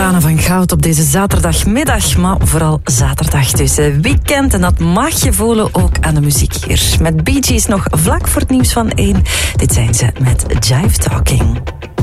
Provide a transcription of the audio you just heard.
Tranen van goud op deze zaterdagmiddag, maar vooral zaterdag dus. Weekend en dat mag je voelen ook aan de muziek hier. Met Bee Gees nog vlak voor het nieuws van 1. Dit zijn ze met Jive Talking.